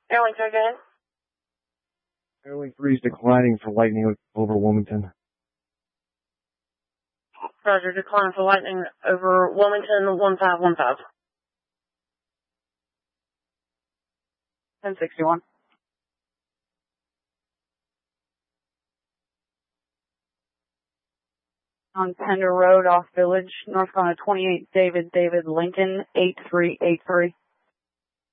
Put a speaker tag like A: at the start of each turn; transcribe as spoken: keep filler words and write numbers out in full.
A: Airlink two again.
B: Airlink three is declining for Lightning over Wilmington.
A: Roger, decline for Lightning over Wilmington, one five one five. ten sixty-one. On Pender Road, off Village, North Carolina twenty-eight, David, David, Lincoln, eight three eight three.